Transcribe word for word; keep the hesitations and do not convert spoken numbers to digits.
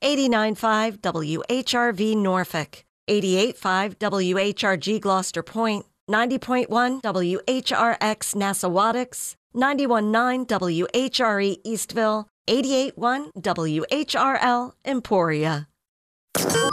eighty-nine point five W H R V Norfolk, eighty-eight point five W H R G Gloucester Point, ninety point one W H R X Nassawadox, ninety-one point nine W H R E Eastville, eighty-eight point one W H R L Emporia.